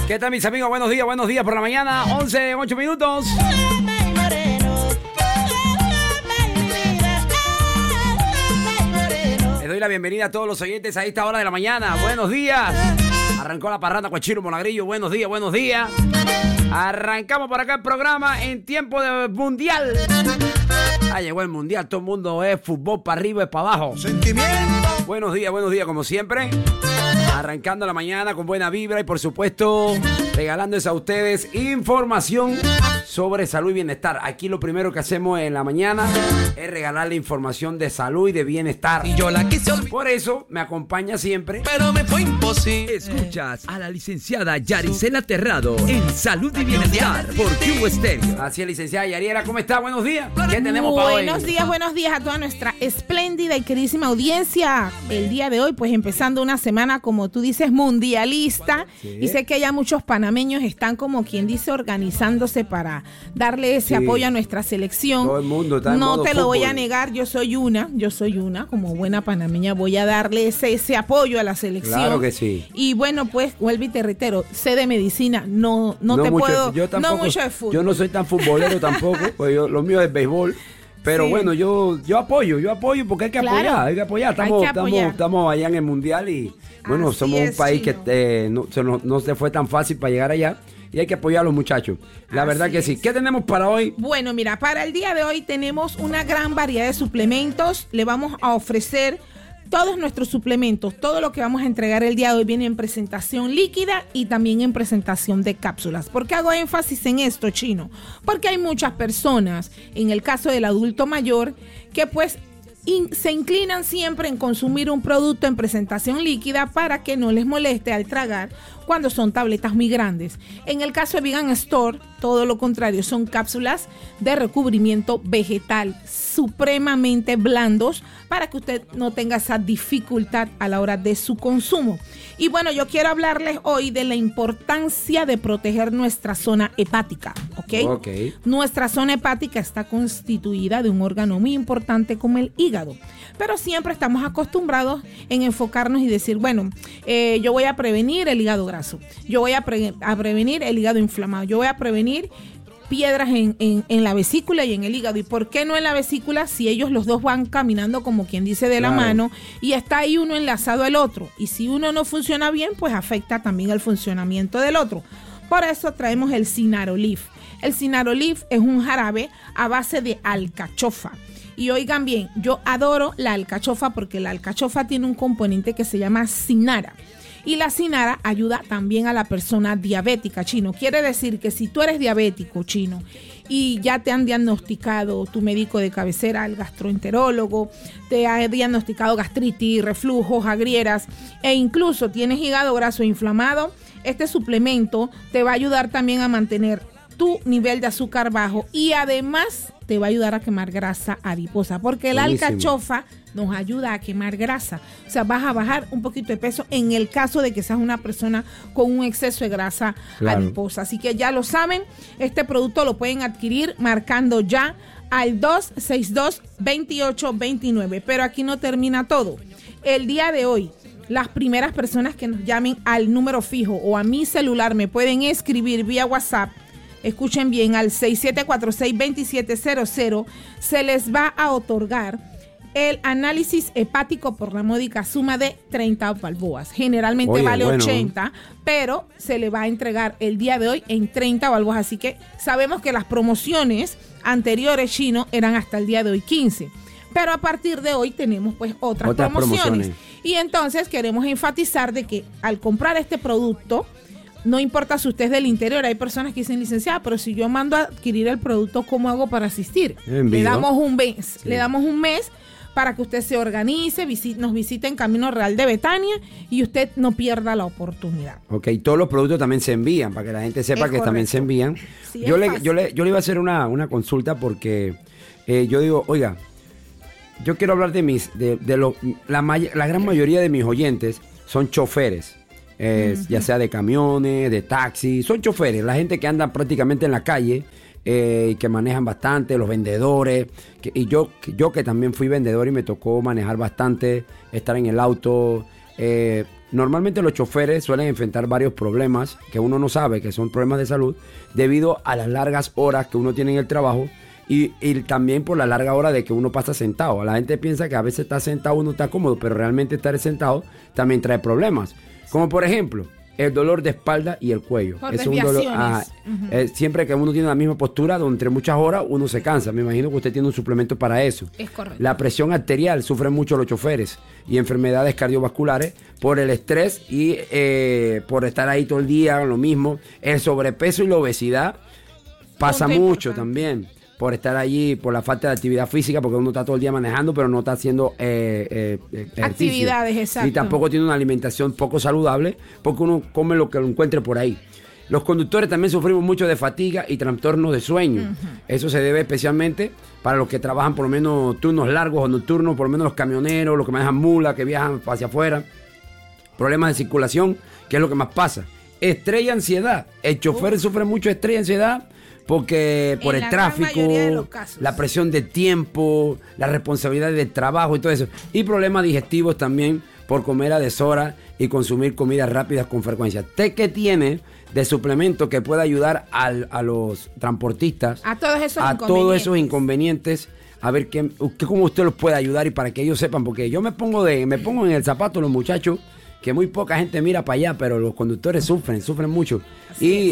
¿Qué tal, mis amigos? Buenos días por la mañana, 11:08 minutos. Les doy la bienvenida a todos los oyentes a esta hora de la mañana. Buenos días. Arrancó la parranda con Chiro Monagrillo. Buenos días. Arrancamos por acá el programa en tiempo de mundial. Llegó el mundial, todo el mundo es fútbol para arriba y para abajo. Sentimiento. Buenos días como siempre. Arrancando la mañana con buena vibra y por supuesto regalándoles a ustedes información sobre salud y bienestar. Aquí lo primero que hacemos en la mañana es regalarle información de salud y de bienestar. Y yo la quise olvidar, Por eso me acompaña siempre. pero me fue imposible. Escuchas a la licenciada Yaricela Terrado en Salud y Bienestar por Cubo Estéreo. Así es, licenciada Yariela, ¿cómo está? Buenos días. ¿Qué tenemos para hoy? Buenos días a toda nuestra espléndida y queridísima audiencia. El día de hoy, pues empezando una semana, como tú dices, mundialista. Sí. Y sé que ya muchos panameños están, como quien dice, organizándose para darle ese Sí. apoyo a nuestra selección. Todo el mundo está en No modo te lo voy fútbol. a negar, yo soy una, como buena panameña, voy a darle ese apoyo a la selección. Claro que sí. Y bueno, pues, vuelvo y te reitero, sé de medicina, no te mucho, puedo, yo tampoco, no mucho de fútbol. Yo no soy tan futbolero tampoco, pues lo mío es béisbol. Pero Sí. bueno, yo apoyo porque hay que Claro. apoyar. Estamos allá en el mundial y bueno, Así somos un es, país Chino. que no se fue tan fácil para llegar allá y hay que apoyar a los muchachos. La Así verdad que sí. es. ¿Qué tenemos para hoy? Bueno, mira, para el día de hoy tenemos una gran variedad de suplementos. Le vamos a ofrecer todos nuestros suplementos. Todo lo que vamos a entregar el día de hoy viene en presentación líquida y también en presentación de cápsulas. ¿Por qué hago énfasis en esto, Chino? Porque hay muchas personas, en el caso del adulto mayor, que pues se inclinan siempre en consumir un producto en presentación líquida para que no les moleste al tragar cuando son tabletas muy grandes. En el caso de Vegan Store, todo lo contrario, son cápsulas de recubrimiento vegetal supremamente blandos para que usted no tenga esa dificultad a la hora de su consumo. Y bueno, yo quiero hablarles hoy de la importancia de proteger nuestra zona hepática, ¿ok? Ok. Nuestra zona hepática está constituida de un órgano muy importante como el hígado, pero siempre estamos acostumbrados en enfocarnos y decir, bueno, yo voy a prevenir el hígado graso, yo voy a prevenir el hígado inflamado, yo voy a prevenir piedras en la vesícula y en el hígado. ¿Y por qué no en la vesícula si ellos los dos van caminando como quien dice de la Claro. mano y está ahí uno enlazado al otro? Y si uno no funciona bien, pues afecta también el funcionamiento del otro. Por eso traemos el Cinarolif. El Cinarolif es un jarabe a base de alcachofa. Y oigan bien, yo adoro la alcachofa porque la alcachofa tiene un componente que se llama cinara. Y la cinara ayuda también a la persona diabética, Chino. Quiere decir que si tú eres diabético, Chino, y ya te han diagnosticado tu médico de cabecera, el gastroenterólogo, te ha diagnosticado gastritis, reflujos, agrieras, e incluso tienes hígado graso inflamado, este suplemento te va a ayudar también a mantener tu nivel de azúcar bajo y además te va a ayudar a quemar grasa adiposa, porque la Buenísimo. alcachofa nos ayuda a quemar grasa. O sea, vas a bajar un poquito de peso en el caso de que seas una persona con un exceso de grasa Claro. adiposa. Así que ya lo saben, este producto lo pueden adquirir marcando ya al 262-2829. Pero aquí no termina todo. El día de hoy, las primeras personas que nos llamen al número fijo o a mi celular me pueden escribir vía WhatsApp. Escuchen bien, al 6746-2700 se les va a otorgar el análisis hepático por la módica suma de 30 balboas. Generalmente Oye, vale bueno. 80, pero se le va a entregar el día de hoy en 30 balboas. Así que sabemos que las promociones anteriores, Chino, eran hasta el día de hoy 15. Pero a partir de hoy tenemos pues otras promociones. Y entonces queremos enfatizar de que al comprar este producto, no importa si usted es del interior, hay personas que dicen, licenciada, pero si yo mando a adquirir el producto, ¿cómo hago para asistir? Envío. Le damos un mes, Sí. le damos un mes para que usted se organice, nos visite en Camino Real de Betania y usted no pierda la oportunidad. Ok, todos los productos también se envían, para que la gente sepa Es que también correcto. se envían. Sí, yo, es le fácil. iba a hacer una consulta porque yo digo, oiga, yo quiero hablar de la gran mayoría de mis oyentes son choferes. Ya sea de camiones, de taxis, son choferes, la gente que anda prácticamente en la calle, que manejan bastante, los vendedores, y yo que también fui vendedor y me tocó manejar bastante, estar en el auto, normalmente los choferes suelen enfrentar varios problemas que uno no sabe que son problemas de salud debido a las largas horas que uno tiene en el trabajo y también por la larga hora de que uno pasa sentado. La gente piensa que a veces está sentado uno está cómodo, pero realmente estar sentado también trae problemas. Como por ejemplo, el dolor de espalda y el cuello. Por Es un dolor. Siempre que uno tiene la misma postura, entre muchas horas uno se cansa. Me imagino que usted tiene un suplemento para eso. Es correcto. La presión arterial sufren mucho los choferes y enfermedades cardiovasculares por el estrés y por estar ahí todo el día, lo mismo. El sobrepeso y la obesidad pasa Punto mucho importante. también. Por estar allí, por la falta de actividad física, porque uno está todo el día manejando, pero no está haciendo ejercicio. Actividades, exacto. Y tampoco tiene una alimentación poco saludable, porque uno come lo que lo encuentre por ahí. Los conductores también sufrimos mucho de fatiga y trastornos de sueño. Eso se debe especialmente para los que trabajan por lo menos turnos largos o nocturnos, por lo menos los camioneros, los que manejan mulas, que viajan hacia afuera. Problemas de circulación, que es lo que más pasa. Estrés y ansiedad. El chofer sufre mucho estrés y ansiedad porque por En el la gran tráfico, mayoría de los casos. la presión de tiempo, la responsabilidad del trabajo y todo eso. Y problemas digestivos también por comer a deshora y consumir comidas rápidas con frecuencia. ¿Usted qué tiene de suplemento que pueda ayudar a los transportistas A todos esos a inconvenientes. todos esos inconvenientes? A ver cómo usted los puede ayudar y para que ellos sepan, porque yo me pongo en el zapato de los muchachos, que muy poca gente mira para allá, pero los conductores sufren mucho. Así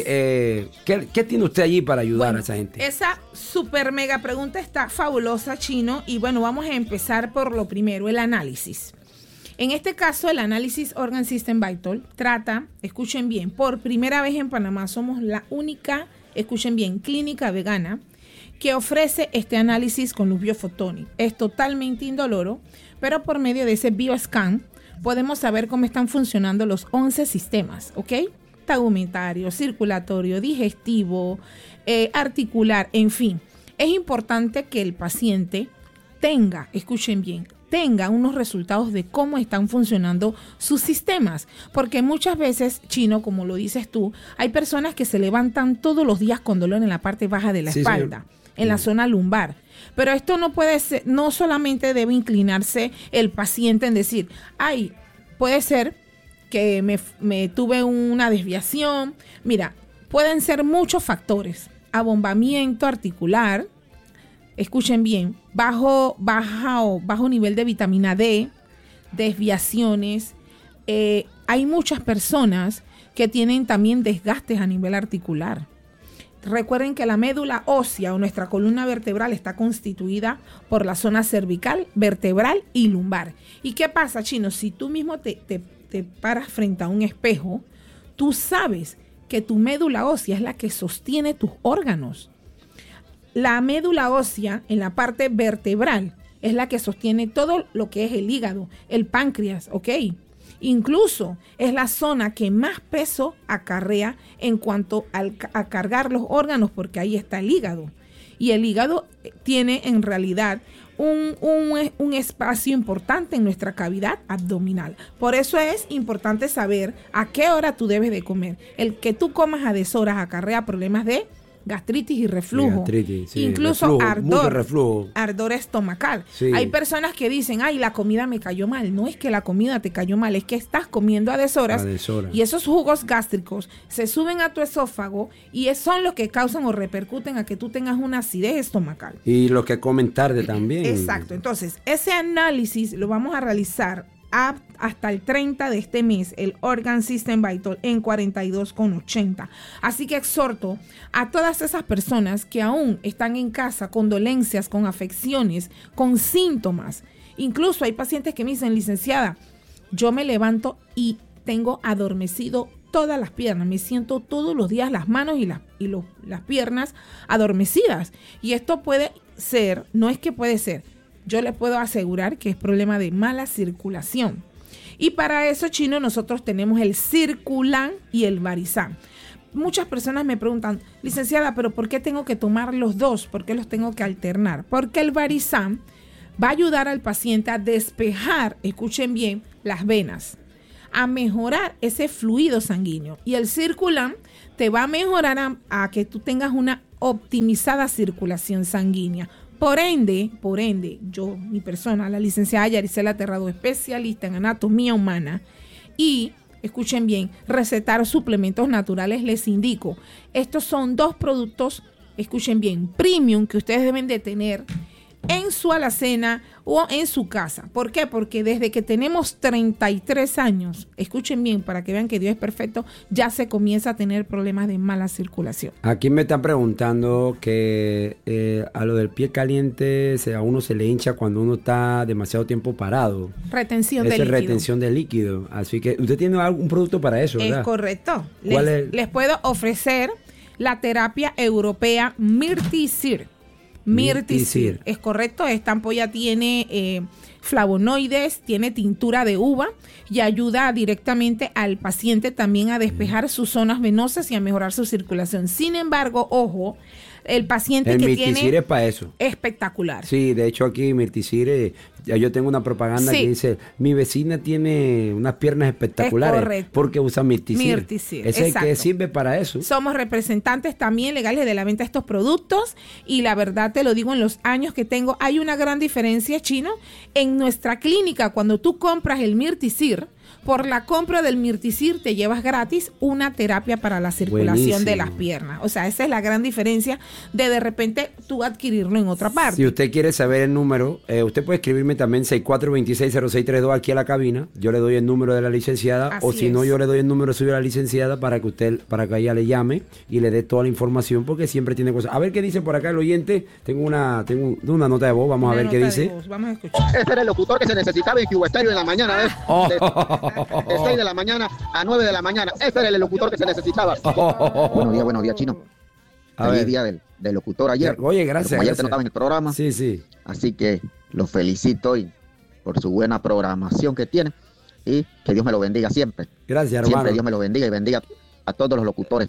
¿qué tiene usted allí para ayudar Bueno, a esa gente? Esa super mega pregunta está fabulosa, Chino. Y bueno, vamos a empezar por lo primero, el análisis. En este caso, el análisis Organ System Vital trata, escuchen bien, por primera vez en Panamá somos la única, escuchen bien, clínica vegana que ofrece este análisis con luz biofotónica. Es totalmente indoloro, pero por medio de ese bioscan podemos saber cómo están funcionando los 11 sistemas, ¿ok? Tegumentario, circulatorio, digestivo, articular, en fin. Es importante que el paciente tenga, escuchen bien, tenga unos resultados de cómo están funcionando sus sistemas. Porque muchas veces, Chino, como lo dices tú, hay personas que se levantan todos los días con dolor en la parte baja de la Sí, espalda, sí. en la zona lumbar. Pero esto no puede ser, no solamente debe inclinarse el paciente en decir, ay, puede ser que me tuve una desviación. Mira, pueden ser muchos factores. Abombamiento articular, escuchen bien, bajo nivel de vitamina D, desviaciones. Hay muchas personas que tienen también desgastes a nivel articular. Recuerden que la médula ósea o nuestra columna vertebral está constituida por la zona cervical, vertebral y lumbar. ¿Y qué pasa, Chino? Si tú mismo te paras frente a un espejo, tú sabes que tu médula ósea es la que sostiene tus órganos. La médula ósea en la parte vertebral es la que sostiene todo lo que es el hígado, el páncreas, ¿ok? Incluso es la zona que más peso acarrea en cuanto a cargar los órganos, porque ahí está el hígado. Y el hígado tiene en realidad un espacio importante en nuestra cavidad abdominal. Por eso es importante saber a qué hora tú debes de comer. El que tú comas a deshoras acarrea problemas de gastritis y reflujo, incluso reflujo, mucho ardor, reflujo. ardor estomacal. Sí. Hay personas que dicen, ay, la comida me cayó mal. No es que la comida te cayó mal, es que estás comiendo a deshoras. Y esos jugos gástricos se suben a tu esófago y son los que causan o repercuten a que tú tengas una acidez estomacal. Y los que comen tarde también. Exacto. Entonces, ese análisis lo vamos a realizar hasta el 30 de este mes, el Organ System Vital en 42,80. Así que exhorto a todas esas personas que aún están en casa con dolencias, con afecciones, con síntomas. Incluso hay pacientes que me dicen, licenciada, yo me levanto y tengo adormecido todas las piernas, me siento todos los días las manos y las piernas adormecidas. Y esto puede ser, no es que puede ser, yo le puedo asegurar que es problema de mala circulación. Y para eso, Chino, nosotros tenemos el Circulan y el Varizam. Muchas personas me preguntan, licenciada, ¿pero por qué tengo que tomar los dos? ¿Por qué los tengo que alternar? Porque el Varizam va a ayudar al paciente a despejar, escuchen bien, las venas, a mejorar ese fluido sanguíneo. Y el Circulan te va a mejorar a que tú tengas una optimizada circulación sanguínea. Por ende, yo, mi persona, la licenciada Yaricela Terrado, especialista en anatomía humana, y, escuchen bien, recetar suplementos naturales, les indico, estos son 2 productos, escuchen bien, premium que ustedes deben de tener en su alacena o en su casa. ¿Por qué? Porque desde que tenemos 33 años, escuchen bien para que vean que Dios es perfecto, ya se comienza a tener problemas de mala circulación. Aquí me están preguntando que a lo del pie caliente a uno se le hincha cuando uno está demasiado tiempo parado. Retención de Esa es líquido. retención de líquido. Así que usted tiene algún producto para eso, ¿verdad? Es correcto. ¿Cuál es? Les puedo ofrecer la terapia europea Mirtisir. Mirtisir. Es correcto, esta ampolla tiene flavonoides, tiene tintura de uva y ayuda directamente al paciente también a despejar sus zonas venosas y a mejorar su circulación. Sin embargo, ojo, el paciente El que Mirtisir tiene es para eso. espectacular. Sí, de hecho aquí Mirtisir, yo tengo una propaganda Sí. que dice, mi vecina tiene unas piernas espectaculares correcto. porque usa Mirtisir. Mirtisir, Ese es el que exacto. sirve para eso. Somos representantes también legales de la venta de estos productos y la verdad te lo digo, en los años que tengo hay una gran diferencia, Chino. En nuestra clínica, cuando tú compras el Mirtisir, por la compra del Mirtisir te llevas gratis una terapia para la circulación de Buenísimo. las piernas. O sea, esa es la gran diferencia de repente tú adquirirlo en otra parte. Si usted quiere saber el número, usted puede escribirme también 64260632 aquí a la cabina. Yo le doy el número de la licenciada, Así o si no, es. yo le doy el número suyo a la licenciada para que ella le llame y le dé toda la información, porque siempre tiene cosas. A ver qué dice por acá el oyente. Tengo una nota de voz, vamos a Una ver qué nota de dice. voz, vamos a escuchar. Ese era el locutor que se necesitaba en Cuba Estéreo en la mañana, ¿ves? De 6 de la mañana a 9 de la mañana. Ese era el locutor que se necesitaba. Buenos días, Chino. A Feliz ver. día del locutor ayer. Oye, gracias. Como ayer gracias. te notaba en el programa. Sí, sí. Así que los felicito hoy por su buena programación que tienen y que Dios me lo bendiga siempre. Gracias, Siempre hermano. Dios me lo bendiga y bendiga a todos los locutores.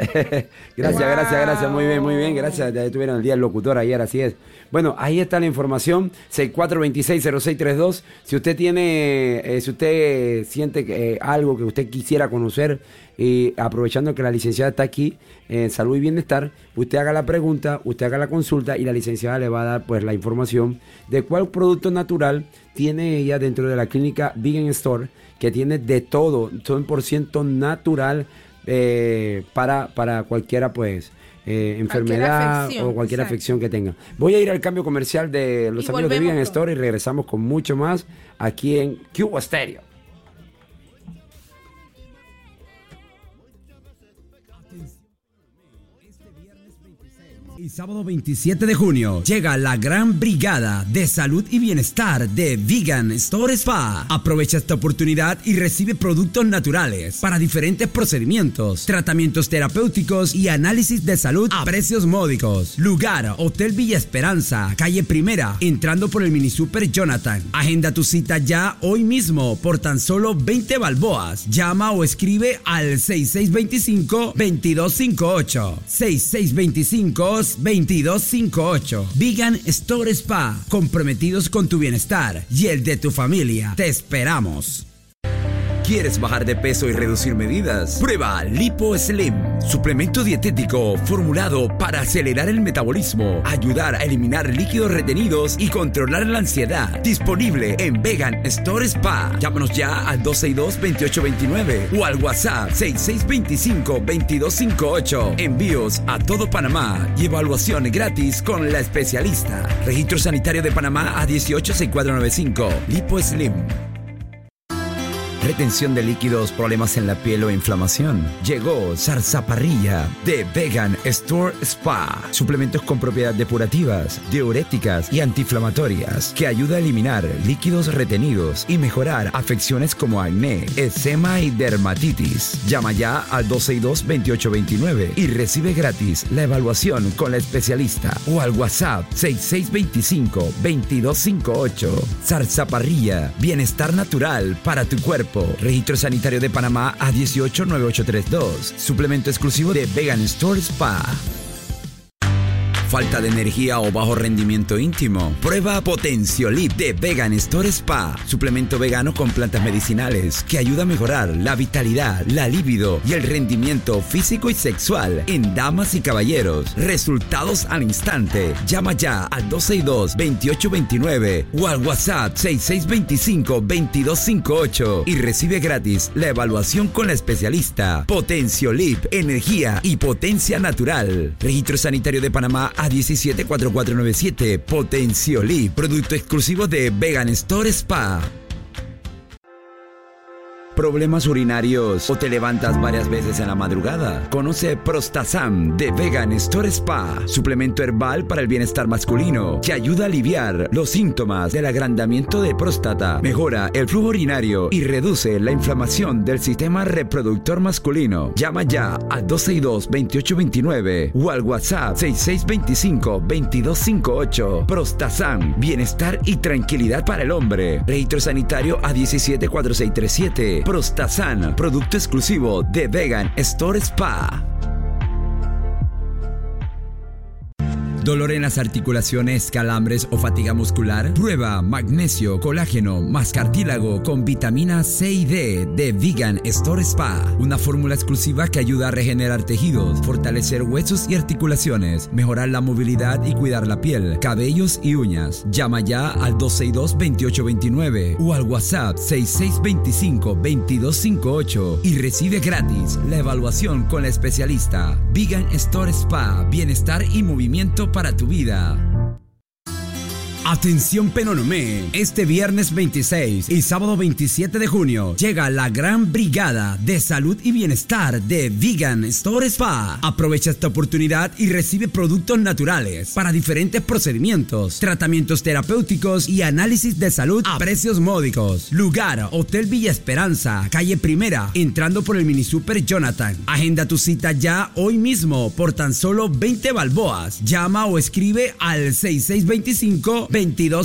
Gracias, muy bien, gracias. Ya tuvieron el día del locutor ayer, así es. Bueno, ahí está la información, 64260632. Si usted tiene, si usted siente que, algo que usted quisiera conocer, y aprovechando que la licenciada está aquí en Salud y Bienestar, usted haga la pregunta, usted haga la consulta y la licenciada le va a dar pues la información de cuál producto natural tiene ella dentro de la clínica Vegan Store, que tiene de todo, 100% natural, para cualquiera pues enfermedad afección, o cualquier exacto. afección que tenga. Voy a ir al cambio comercial de los Y amigos de volvemos Vegan con- Store y regresamos con mucho más aquí en Cuba Stereo. Y sábado 27 de junio llega la gran brigada de salud y bienestar de Vegan Store Spa. Aprovecha esta oportunidad y recibe productos naturales para diferentes procedimientos, tratamientos terapéuticos y análisis de salud a precios módicos. Lugar: Hotel Villa Esperanza, calle Primera, entrando por el Mini Super Jonathan. Agenda tu cita ya hoy mismo por tan solo 20 balboas. Llama o escribe al 6625-2258. 6625-2258. Vegan Store Spa, comprometidos con tu bienestar y el de tu familia. Te esperamos. ¿Quieres bajar de peso y reducir medidas? Prueba Lipo Slim, suplemento dietético formulado para acelerar el metabolismo, ayudar a eliminar líquidos retenidos y controlar la ansiedad. Disponible en Vegan Store Spa. Llámanos ya al 262-2829 o al WhatsApp 6625-2258. Envíos a todo Panamá y evaluación gratis con la especialista. Registro Sanitario de Panamá a 186495. Lipo Slim. Retención de líquidos, problemas en la piel o inflamación. Llegó Zarzaparrilla de Vegan Store Spa. Suplementos con propiedades depurativas, diuréticas y antiinflamatorias que ayuda a eliminar líquidos retenidos y mejorar afecciones como acné, eczema y dermatitis. Llama ya al 262-2829 y recibe gratis la evaluación con la especialista o al WhatsApp 6625-2258. Zarzaparrilla, bienestar natural para tu cuerpo. Registro Sanitario de Panamá a 189832. Suplemento exclusivo de Vegan Store Spa. falta de energía o bajo rendimiento íntimo. Prueba Potenciolip de Vegan Store Spa, suplemento vegano con plantas medicinales que ayuda a mejorar la vitalidad, la libido y el rendimiento físico y sexual en damas y caballeros. Resultados al instante. Llama ya al 262-2829 o al WhatsApp 6625-2258 y recibe gratis la evaluación con la especialista. Potenciolip, energía y potencia natural. Registro Sanitario de Panamá A174497. Potenciolip, producto exclusivo de Vegan Store Spa. ¿Problemas urinarios o te levantas varias veces en la madrugada? Conoce Prostazam de Vegan Store Spa, suplemento herbal para el bienestar masculino que ayuda a aliviar los síntomas del agrandamiento de próstata, mejora el flujo urinario y reduce la inflamación del sistema reproductor masculino. Llama ya al 262-2829 o al WhatsApp 6625-2258. Prostazam, bienestar y tranquilidad para el hombre. Registro Sanitario A174637. Prostazam, producto exclusivo de Vegan Store Spa. ¿Dolor en las articulaciones, calambres o fatiga muscular? Prueba magnesio, colágeno, más cartílago con vitamina C y D de Vegan Store Spa. Una fórmula exclusiva que ayuda a regenerar tejidos, fortalecer huesos y articulaciones, mejorar la movilidad y cuidar la piel, cabellos y uñas. Llama ya al 262-2829 o al WhatsApp 6625-2258 y recibe gratis la evaluación con la especialista. Vegan Store Spa, bienestar y movimiento para tu vida. Atención Penonomé, este viernes 26 y sábado 27 de junio llega la gran brigada de salud y bienestar de Vegan Store Spa. Aprovecha esta oportunidad y recibe productos naturales para diferentes procedimientos, tratamientos terapéuticos y análisis de salud a precios módicos. Lugar, Hotel Villa Esperanza, calle Primera, entrando por el Mini Super Jonathan. Agenda tu cita ya hoy mismo por tan solo 20 balboas. Llama o escribe al 6625-2258.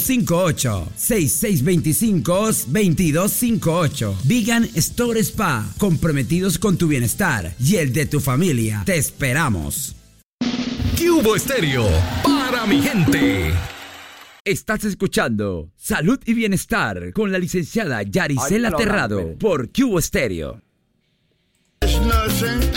6625-2258. Vegan Store Spa, comprometidos con tu bienestar y el de tu familia. Te esperamos. Cubo Estéreo, para mi gente. Estás escuchando Salud y Bienestar con la licenciada Yaricela Terrado por Cubo Estéreo. Nos sentimos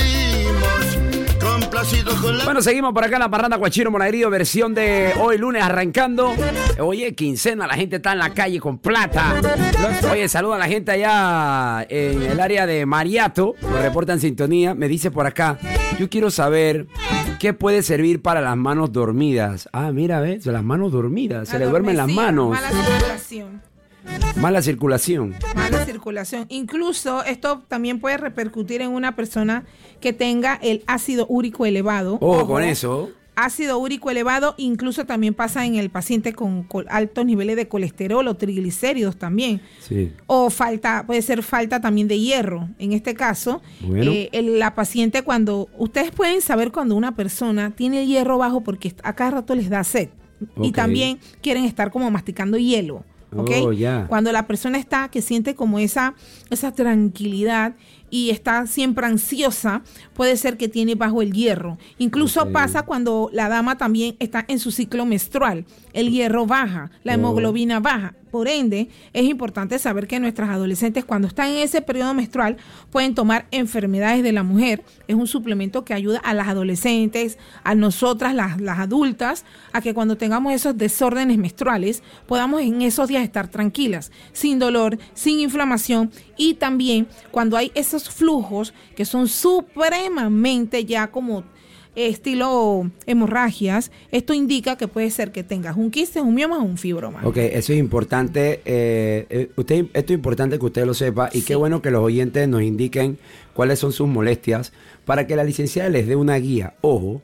complacidos con la... Bueno, seguimos por acá en la parranda Guachiro Monagrillo, versión de hoy lunes arrancando. Oye, quincena, la gente está en la calle con plata. Oye, saluda a la gente allá en el área de Mariato, nos reportan sintonía. Me dice por acá, yo quiero saber qué puede servir para las manos dormidas. Ah, mira, ¿ves? Las manos dormidas, se le duermen las manos. Mala circulación. Mala circulación. Mala circulación. Incluso esto también puede repercutir en una persona que tenga el ácido úrico elevado. Ojo con eso. Ácido úrico elevado incluso también pasa en el paciente con altos niveles de colesterol o triglicéridos también. Sí. O puede ser falta también de hierro. En este caso, bueno, la paciente ustedes pueden saber cuando una persona tiene el hierro bajo porque a cada rato les da sed. Okay. Y también quieren estar como masticando hielo. ¿Okay? Oh, yeah. Cuando la persona que siente como esa tranquilidad y está siempre ansiosa, puede ser que tiene bajo el hierro. Incluso okay, pasa cuando la dama también está en su ciclo menstrual. El hierro baja, la hemoglobina baja. Por ende, es importante saber que nuestras adolescentes, cuando están en ese periodo menstrual, pueden tomar enfermedades de la mujer. Es un suplemento que ayuda a las adolescentes, a nosotras, las adultas, a que cuando tengamos esos desórdenes menstruales, podamos en esos días estar tranquilas, sin dolor, sin inflamación. Y también cuando hay esos flujos que son supremamente ya como estilo hemorragias, esto indica que puede ser que tengas un quiste, un mioma o un fibroma. Ok, eso es importante. Esto es importante que usted lo sepa y sí, qué bueno que los oyentes nos indiquen cuáles son sus molestias para que la licenciada les dé una guía. Ojo,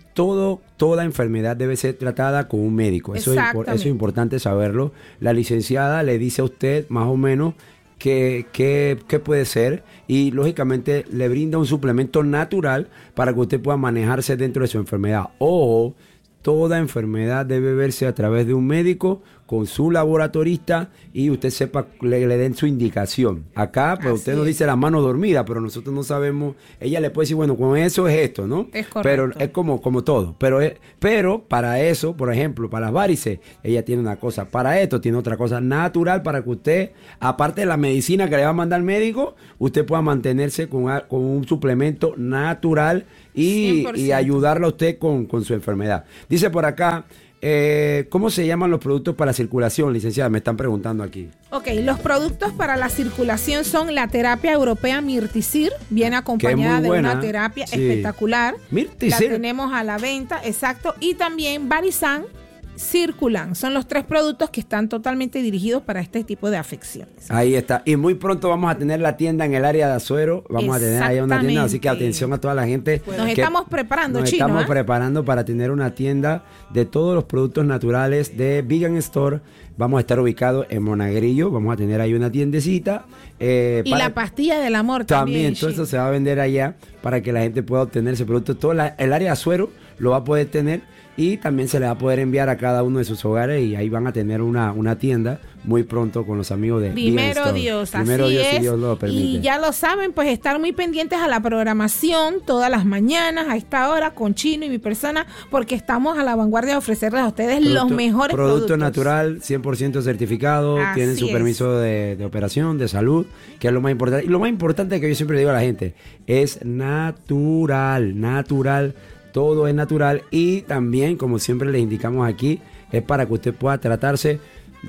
toda enfermedad debe ser tratada con un médico. Eso es importante saberlo. La licenciada le dice a usted más o menos qué puede ser y lógicamente le brinda un suplemento natural para que usted pueda manejarse dentro de su enfermedad. Ojo, toda enfermedad debe verse a través de un médico con su laboratorista y usted sepa, le den su indicación. Acá, pues usted nos dice la mano dormida, pero nosotros no sabemos. Ella le puede decir, bueno, con eso es esto, ¿no? Es correcto. Pero es como todo. Pero para eso, por ejemplo, para las varices, ella tiene una cosa. Para esto tiene otra cosa natural para que usted, aparte de la medicina que le va a mandar el médico, usted pueda mantenerse con un suplemento natural y ayudarle a usted con su enfermedad. Dice por acá, ¿cómo se llaman los productos para la circulación, licenciada? Me están preguntando aquí. Ok, los productos para la circulación son la terapia europea Mirticir, viene acompañada de una terapia espectacular. Mirticir. La tenemos a la venta, exacto, y también Varisan, Circulan. Son los 3 productos que están totalmente dirigidos para este tipo de afecciones. Ahí está. Y muy pronto vamos a tener la tienda en el área de Azuero. Vamos a tener ahí una tienda, así que atención a toda la gente. Nos estamos preparando, Chino. Nos estamos preparando para tener una tienda de todos los productos naturales de Vegan Store. Vamos a estar ubicados en Monagrillo. Vamos a tener ahí una tiendecita. Y la pastilla del amor también. Todo eso se va a vender allá para que la gente pueda obtener ese producto. Todo el área de Azuero lo va a poder tener. Y también se le va a poder enviar a cada uno de sus hogares y ahí van a tener una tienda muy pronto con los amigos de Primero Dios, Primero así Dios, es. si Dios lo permite. Y ya lo saben, pues estar muy pendientes a la programación todas las mañanas a esta hora con Chino y mi persona, porque estamos a la vanguardia de ofrecerles a ustedes los mejores productos. Producto natural, 100% certificado, Así tienen su permiso de operación, de salud, que es lo más importante. Y lo más importante que yo siempre digo a la gente, es natural. Todo es natural y también, como siempre les indicamos aquí, es para que usted pueda tratarse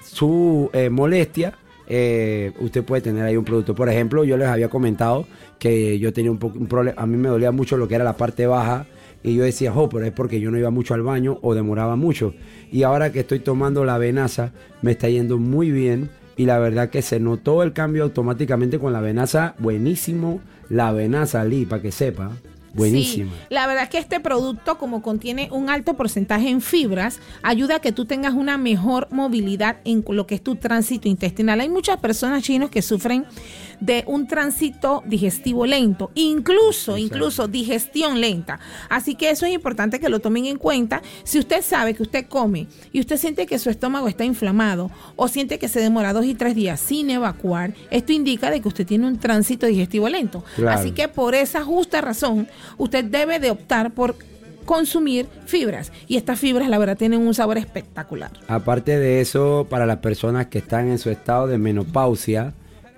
su molestia. Usted puede tener ahí un producto. Por ejemplo, yo les había comentado que yo tenía un problema. A mí me dolía mucho lo que era la parte baja y yo decía, pero es porque yo no iba mucho al baño o demoraba mucho. Y ahora que estoy tomando la Venasa, me está yendo muy bien y la verdad que se notó el cambio automáticamente con la Venasa. Buenísimo la Venasa, Lee, para que sepa. Buenísima. Sí, la verdad es que este producto, como contiene un alto porcentaje en fibras, ayuda a que tú tengas una mejor movilidad en lo que es tu tránsito intestinal. Hay muchas personas, chinos, que sufren de un tránsito digestivo lento, incluso digestión lenta. Así que eso es importante que lo tomen en cuenta. Si usted sabe que usted come y usted siente que su estómago está inflamado o siente que se demora 2 y 3 días sin evacuar, esto indica de que usted tiene un tránsito digestivo lento. Claro. Así que por esa justa razón, usted debe de optar por consumir fibras, y estas fibras la verdad tienen un sabor espectacular. Aparte de eso, para las personas que están en su estado de menopausia,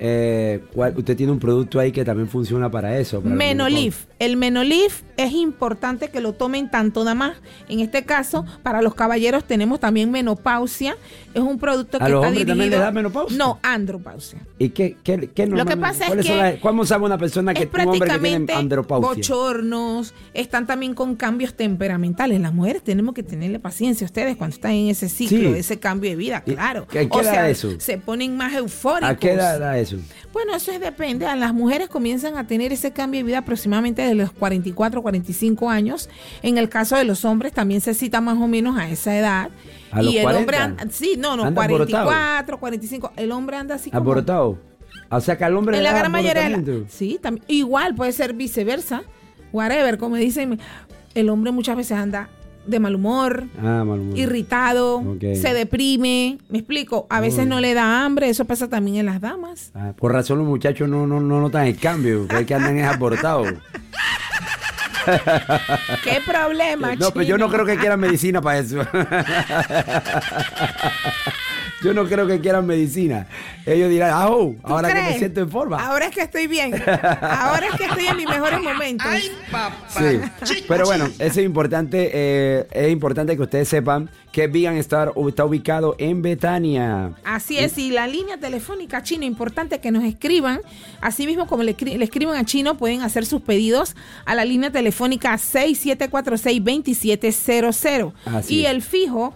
usted tiene un producto ahí que también funciona para eso. Para Menolif. El Menolif es importante que lo tomen tanto damas. En este caso, para los caballeros tenemos también menopausia. Es un producto que ¿A los está hombres dirigido... también les da menopausia? No, andropausia. ¿Y qué Lo que pasa es que ¿cómo sabe una persona que un hombre que tiene andropausia? Bochornos, están también con cambios temperamentales. Las mujeres tenemos que tenerle paciencia a ustedes cuando están en ese ciclo, ese cambio de vida, claro. ¿A qué edad da eso? Se ponen más eufóricos. ¿A qué edad da eso? Bueno, eso depende. A las mujeres comienzan a tener ese cambio de vida aproximadamente de los 44, 45 años. En el caso de los hombres también se cita más o menos a esa edad. ¿A los 40? Hombre anda 44, abortado. 45. El hombre anda así como... ¿Abortado? O sea que al hombre en le la da gran mayoría sí, también. Igual puede ser viceversa. Whatever, como dicen. El hombre muchas veces anda de mal humor, irritado, se deprime, me explico, a veces no le da hambre, eso pasa también en las damas. Por razón los muchachos no notan el cambio, que andan es abortados. ¿Qué problema, No, pero yo no creo que quieran medicina para eso. Yo no creo que quieran medicina. Ellos dirán, ahora que me siento en forma. Ahora es que estoy bien. Ahora es que estoy en mis mejores momentos. Ay, papá. Sí. Pero bueno, eso es importante. Es importante que ustedes sepan que Vegan Star está ubicado en Betania. Así es, y la línea telefónica, Chino, importante que nos escriban. Así mismo como le escriban a Chino, pueden hacer sus pedidos a la línea telefónica 6746-2700. Y el fijo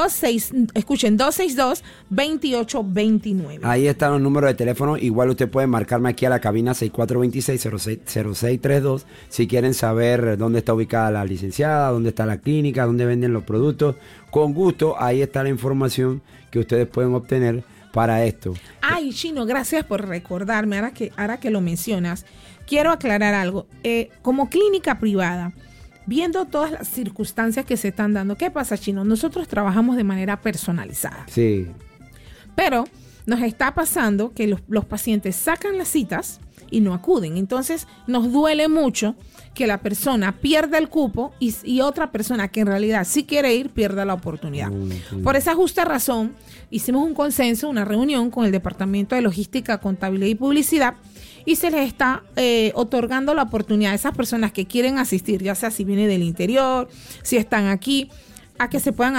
262-2829. Ahí están los números de teléfono. Igual usted puede marcarme aquí a la cabina 6426-0632 si quieren saber dónde está ubicada la licenciada, dónde está la clínica, dónde venden los productos. Con gusto, ahí está la información que ustedes pueden obtener para esto. Ay, Chino, gracias por recordarme. Ahora que lo mencionas, quiero aclarar algo. Como clínica privada, viendo todas las circunstancias que se están dando. ¿Qué pasa, Chino? Nosotros trabajamos de manera personalizada. Sí. Pero nos está pasando que los pacientes sacan las citas y no acuden. Entonces nos duele mucho que la persona pierda el cupo y otra persona que en realidad sí quiere ir pierda la oportunidad. Por esa justa razón hicimos un consenso, una reunión con el Departamento de Logística, Contabilidad y Publicidad, y se les está otorgando la oportunidad a esas personas que quieren asistir, ya sea si vienen del interior, si están aquí, a que se puedan